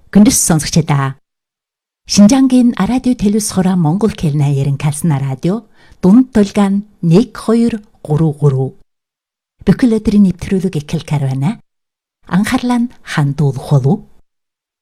Гүндэс сонсогчдаа. Шинжангийн радио телевизхора Монгол хэлний ярин калсна радио дунд толгойн 1233. Бүхэл өдрийн нэвтрүүлэг эхэлж байна. Анхаарлаа хандуулах болов.